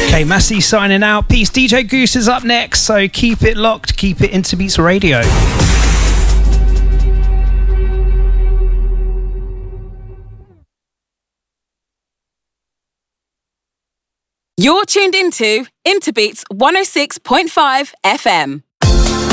Okay, Massey signing out. Peace. DJ Goose is up next, so keep it locked. Keep it Interbeats Radio. You're tuned into Interbeats 106.5 FM.